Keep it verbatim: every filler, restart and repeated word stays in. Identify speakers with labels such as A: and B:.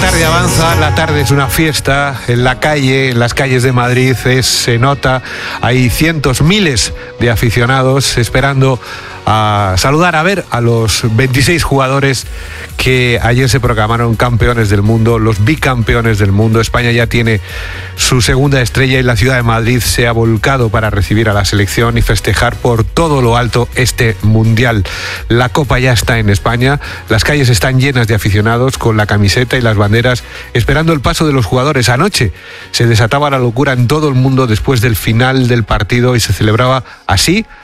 A: tarde avanza, la tarde es una fiesta, en la calle, en las calles de Madrid es, se nota, hay cientos, miles de aficionados esperando a saludar, a ver a los veintiséis jugadores que ayer se proclamaron campeones del mundo, los bicampeones del mundo. España ya tiene su segunda estrella y la ciudad de Madrid se ha volcado para recibir a la selección y festejar por todo lo alto este mundial. La copa ya está en España, las calles están llenas de aficionados con la camiseta y las banderas esperando el paso de los jugadores. Anoche se desataba la locura en todo el mundo después del final del partido y se celebraba así